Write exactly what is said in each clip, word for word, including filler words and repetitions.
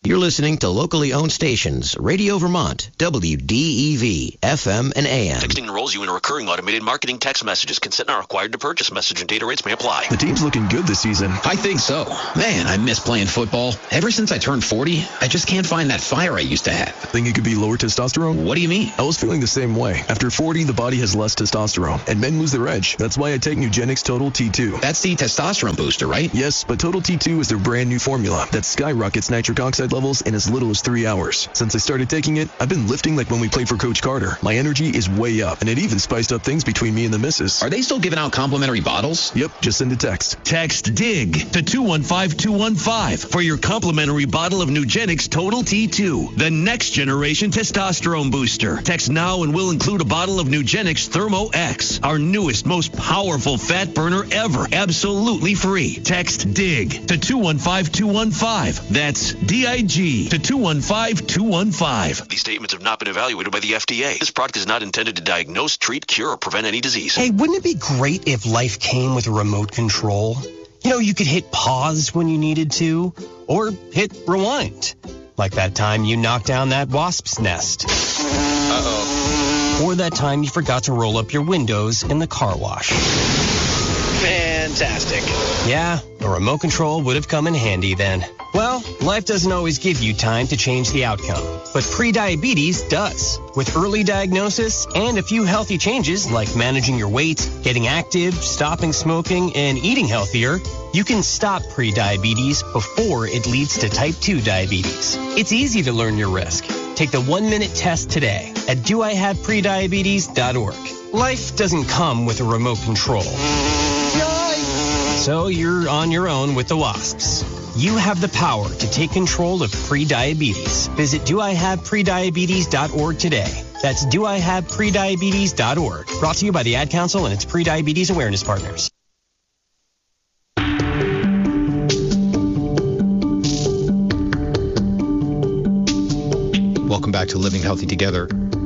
You're listening to locally owned stations, Radio Vermont, W D E V, F M and A M. Texting enrolls you in a recurring automated marketing text messages. Consent not required to purchase. Message and data rates may apply. The team's looking good this season. I think so. Man, I miss playing football. Ever since I turned forty, I just can't find that fire I used to have. Think it could be lower testosterone? What do you mean? I was feeling the same way. After forty, the body has less testosterone, and men lose their edge. That's why I take Nugenix Total T two. That's the testosterone booster, right? Yes, but Total T two is their brand new formula that skyrockets nitric oxide levels in as little as three hours. Since I started taking it, I've been lifting like when we played for Coach Carter. My energy is way up, and it even spiced up things between me and the missus. Are they still giving out complimentary bottles? Yep, just send a text. Text DIG to two one five two one five for your complimentary bottle of Nugenix Total T two, the next generation testosterone booster. Text now and we'll include a bottle of Nugenix Thermo X, our newest, most powerful fat burner ever, absolutely free. Text DIG to two one five two one five. That's D I G to two one five two one five. These statements have not been evaluated by the F D A. This product is not intended to diagnose, treat, cure, or prevent any disease. Hey, wouldn't it be great if life came with a remote control? You know, you could hit pause when you needed to, or hit rewind. Like that time you knocked down that wasp's nest. Uh-oh. Or that time you forgot to roll up your windows in the car wash. Fantastic. Yeah, a remote control would have come in handy then. Well, life doesn't always give you time to change the outcome, but prediabetes does. With early diagnosis and a few healthy changes like managing your weight, getting active, stopping smoking, and eating healthier, you can stop prediabetes before it leads to type two diabetes. It's easy to learn your risk. Take the one-minute test today at do I have prediabetes dot org. Life doesn't come with a remote control. So you're on your own with the wasps. You have the power to take control of prediabetes. Visit do I have prediabetes dot org today. That's do I have prediabetes dot org. Brought to you by the Ad Council and its Prediabetes Awareness Partners. Welcome back to Living Healthy Together.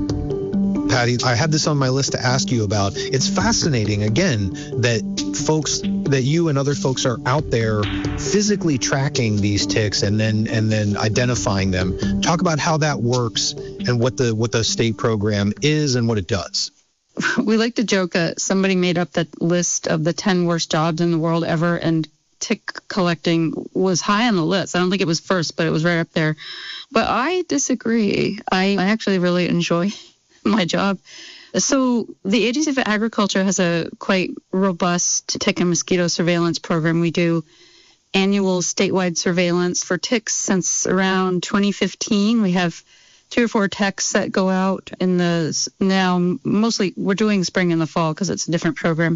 Patty, I had this on my list to ask you about. It's fascinating, again, that folks, that you and other folks are out there physically tracking these ticks and then and then identifying them. Talk about how that works and what the what the state program is and what it does. We like to joke that somebody made up that list of the ten worst jobs in the world ever, and tick collecting was high on the list. I don't think it was first, but it was right up there. But I disagree. I, I actually really enjoy my job. So the Agency for Agriculture has a quite robust tick and mosquito surveillance program. We do annual statewide surveillance for ticks since around twenty fifteen. We have two or four techs that go out in the now, mostly we're doing spring and the fall because it's a different program.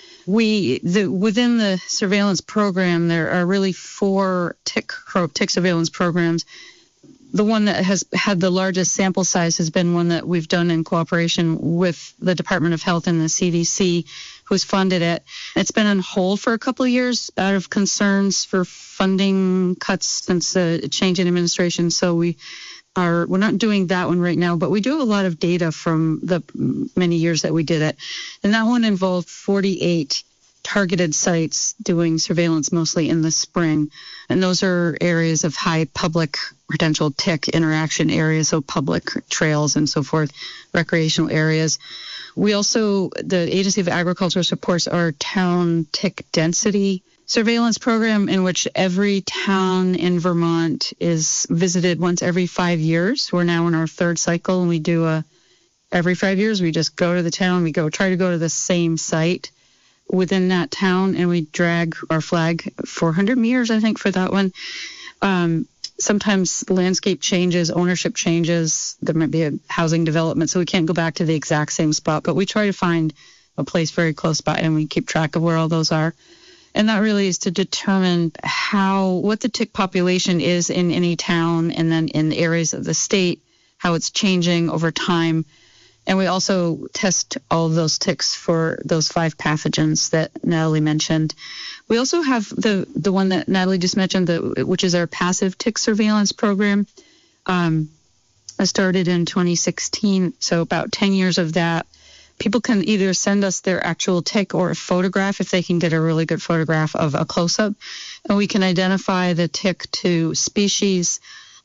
We the within the surveillance program, there are really four tick tick surveillance programs. The one that has had the largest sample size has been one that we've done in cooperation with the Department of Health and the C D C, who's funded it. It's been on hold for a couple of years out of concerns for funding cuts since the change in administration. So we are we're not doing that one right now, but we do have a lot of data from the many years that we did it. And that one involved forty-eight targeted sites doing surveillance mostly in the spring. And those are areas of high public potential tick interaction areas, so public trails and so forth, recreational areas. We also, the Agency of Agriculture supports our town tick density surveillance program, in which every town in Vermont is visited once every five years. We're now in our third cycle, and we do a, every five years, we just go to the town, we go try to go to the same site within that town, and we drag our flag four hundred meters, I think, for that one. Um, sometimes landscape changes, ownership changes. There might be a housing development, so we can't go back to the exact same spot, but we try to find a place very close by, and we keep track of where all those are. And that really is to determine how, what the tick population is in any town, and then in areas of the state, how it's changing over time. And we also test all of those ticks for those five pathogens that Natalie mentioned. We also have the, the one that Natalie just mentioned, the, which is our passive tick surveillance program. Um, I started in twenty sixteen, so about ten years of that. People can either send us their actual tick or a photograph if they can get a really good photograph of a close-up. And we can identify the tick to species,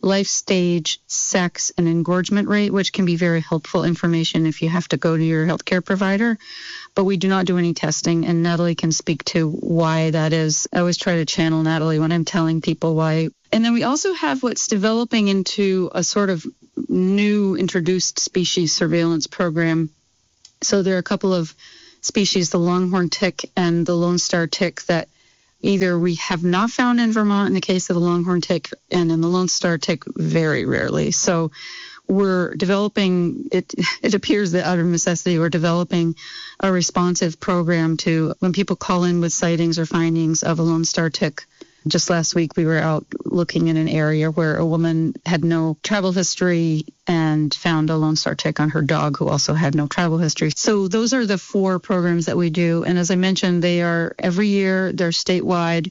life stage, sex, and engorgement rate, which can be very helpful information if you have to go to your healthcare provider. But we do not do any testing, and Natalie can speak to why that is. I always try to channel Natalie when I'm telling people why. And then we also have what's developing into a sort of new introduced species surveillance program. So there are a couple of species, the longhorn tick and the Lone Star tick, that either we have not found in Vermont in the case of the longhorn tick, and in the Lone Star tick very rarely. So we're developing, it It appears that out of necessity, we're developing a responsive program to when people call in with sightings or findings of a Lone Star tick. Just last week, we were out looking in an area where a woman had no travel history and found a Lone Star tick on her dog, who also had no travel history. So those are the four programs that we do. And as I mentioned, they are every year, they're statewide,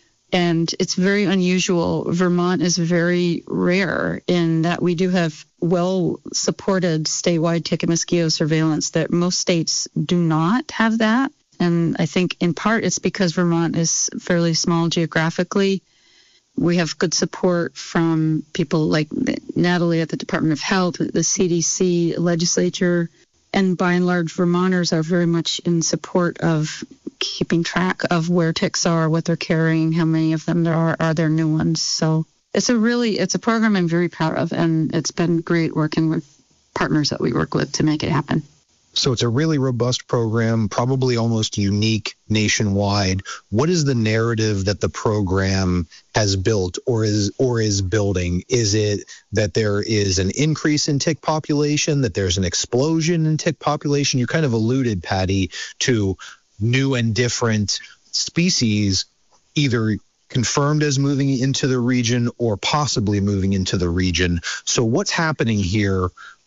and it's very unusual. Vermont is very rare in that we do have well-supported statewide tick and mosquito surveillance that most states do not have that. And I think in part it's because Vermont is fairly small geographically. We have good support from people like Natalie at the Department of Health, the C D C, legislature, and by and large, Vermonters are very much in support of keeping track of where ticks are, what they're carrying, how many of them there are, are there new ones. So it's a really, it's a program I'm very proud of, and it's been great working with partners that we work with to make it happen. So it's a really robust program, probably almost unique nationwide. What is the narrative that the program has built or is or is building? Is it that there is an increase in tick population, that there's an explosion in tick population? You kind of alluded, Patty, to new and different species either confirmed as moving into the region or possibly moving into the region. So what's happening here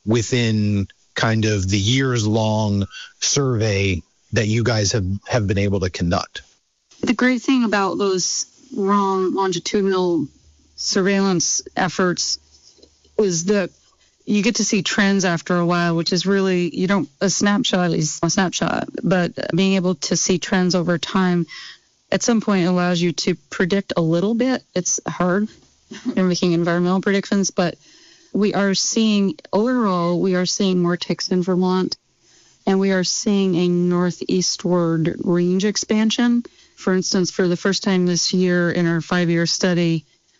within kind of the years-long survey that you guys have, have been able to conduct? The great thing about those long longitudinal surveillance efforts was that you get to see trends after a while, which is really, you don't, a snapshot is a snapshot, but being able to see trends over time at some point allows you to predict a little bit. It's hard in making environmental predictions, but we are seeing, overall, we are seeing more ticks in Vermont, and we are seeing a northeastward range expansion. For instance, for the first time this year in our five-year study,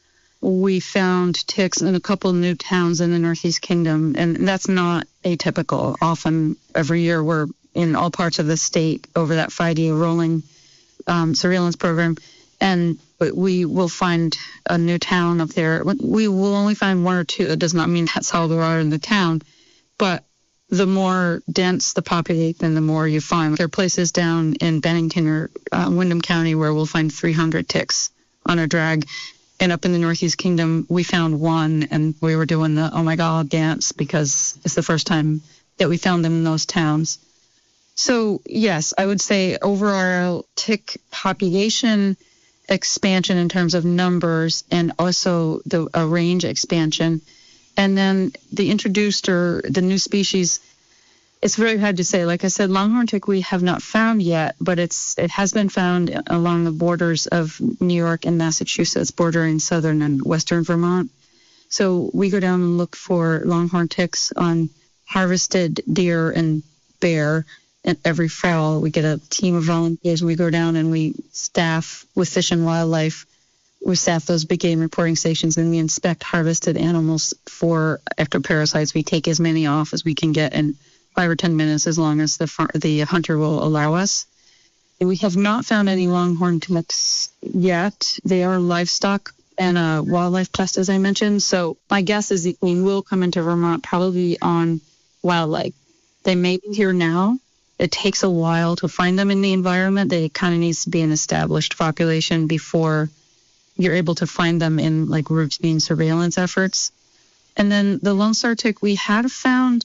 we found ticks in a couple new towns in the Northeast Kingdom, and that's not atypical. Often every year we're in all parts of the state over that five-year rolling um, surveillance program, and we will find a new town up there. We will only find one or two. It does not mean that's all there are in the town, but the more dense the population, the more you find. There are places down in Bennington or uh, Windham County where we'll find three hundred ticks on a drag. And up in the Northeast Kingdom, we found one, and we were doing the oh my God dance because it's the first time that we found them in those towns. So yes, I would say overall tick population expansion in terms of numbers, and also the a range expansion. And then the introduced or the new species, it's very hard to say. Like I said, longhorn tick we have not found yet, but it's it has been found along the borders of New York and Massachusetts, bordering southern and western Vermont. So we go down and look for longhorn ticks on harvested deer and bear. And every fall, we get a team of volunteers, and we go down and we staff with Fish and Wildlife. We staff those big game reporting stations, and we inspect harvested animals for ectoparasites. We take as many off as we can get in five or ten minutes, as long as the far- the hunter will allow us. And we have not found any longhorn ticks yet. They are livestock and a wildlife pest, as I mentioned. So my guess is that we will come into Vermont probably on wildlife. They may be here now. It takes a while to find them in the environment. They kind of needs to be an established population before you're able to find them in like routine surveillance efforts. And then the Lone Star tick, we had found,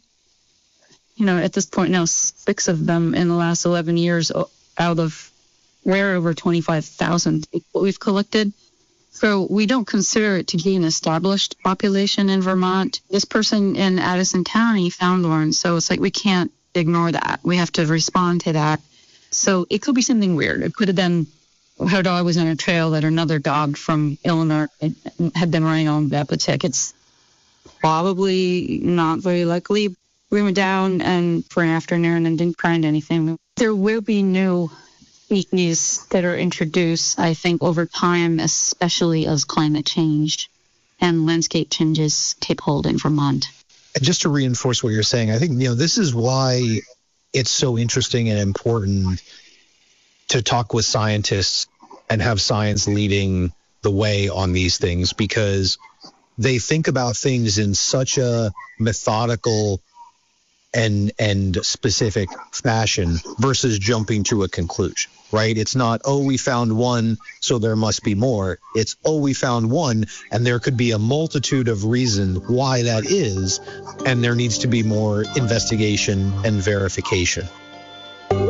you know, at this point now, six of them in the last eleven years out of where over twenty-five thousand what we've collected. So we don't consider it to be an established population in Vermont. This person in Addison County found one, so it's like we can't ignore that. We have to respond to that. So it could be something weird. It could have been her dog was on a trail that another dog from Illinois had been running on Epatech. It's probably not very likely. We went down and for an afternoon and didn't find anything. There will be new species that are introduced, I think, over time, especially as climate change and landscape changes take hold in Vermont. Just to reinforce what you're saying, I think, you know, this is why it's so interesting and important to talk with scientists and have science leading the way on these things, because they think about things in such a methodical and and specific fashion versus jumping to a conclusion, right? It's not, oh, we found one, so there must be more. It's, oh, we found one, and there could be a multitude of reasons why that is, and there needs to be more investigation and verification.